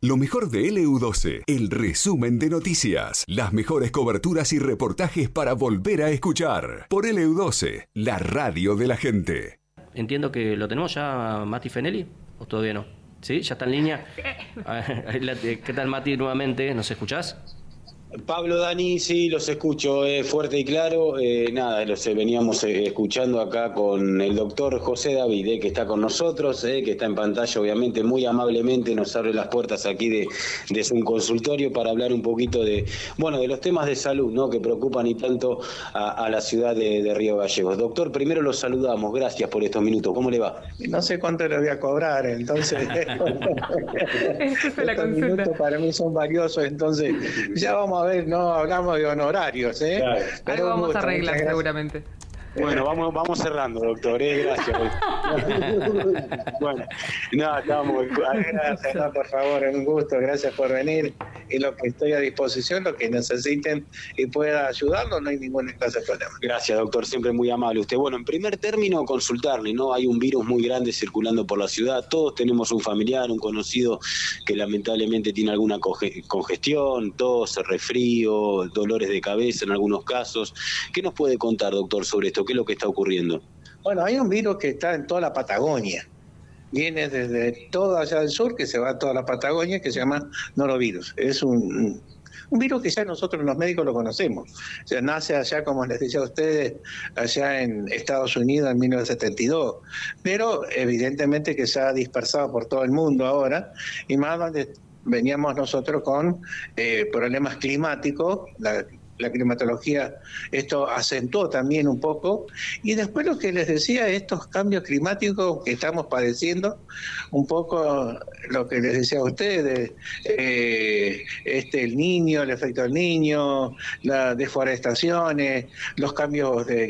Lo mejor de LU12, el resumen de noticias, las mejores coberturas y reportajes para volver a escuchar. Por LU12, la radio de la gente. Entiendo que lo tenemos ya, Mati Fenelli, ¿o todavía no? ¿Sí? ¿Ya está en línea? ¿Qué tal, Mati, nuevamente? ¿Nos escuchás? Pablo, Dani, sí, los escucho fuerte y claro. Los veníamos escuchando acá con el doctor José David, que está con nosotros, que está en pantalla, obviamente, muy amablemente nos abre las puertas aquí de su consultorio para hablar un poquito de los temas de salud, ¿no?, que preocupan y tanto a la ciudad de Río Gallegos. Doctor, primero los saludamos, gracias por estos minutos. ¿Cómo le va? No sé cuánto le voy a cobrar, entonces estos minutos para mí son valiosos, entonces ya vamos a ver, no hablamos de honorarios, Claro. Algo vamos a arreglar seguramente. Bueno, vamos cerrando, doctor, gracias. Gracias, por favor, un gusto, gracias por venir, y lo que estoy a disposición, lo que necesiten y pueda ayudarlos, no hay ninguna clase de problema. Gracias, doctor, siempre muy amable usted. Bueno, en primer término, consultarle, ¿no? Hay un virus muy grande circulando por la ciudad, todos tenemos un familiar, un conocido que lamentablemente tiene alguna congestión, tos, resfrío, dolores de cabeza en algunos casos. ¿Qué nos puede contar, doctor, sobre esto? ¿Qué es lo que está ocurriendo? Bueno, hay un virus que está en toda la Patagonia. Viene desde todo allá del sur, que se va a toda la Patagonia, que se llama norovirus. Es un virus que ya nosotros los médicos lo conocemos. O sea, nace allá, como les decía a ustedes, allá en Estados Unidos en 1972. Pero evidentemente que se ha dispersado por todo el mundo ahora, y más donde veníamos nosotros con problemas climáticos, la climatología, esto acentuó también un poco, y después lo que les decía, estos cambios climáticos que estamos padeciendo, un poco lo que les decía a ustedes, el Niño, el efecto del Niño, las deforestaciones, los cambios de